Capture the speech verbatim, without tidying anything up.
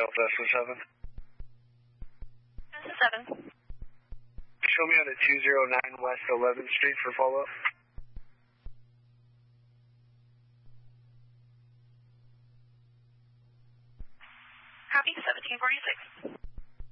Delta S O seven. S O seven. Show me out at two oh nine West eleventh Street for follow-up.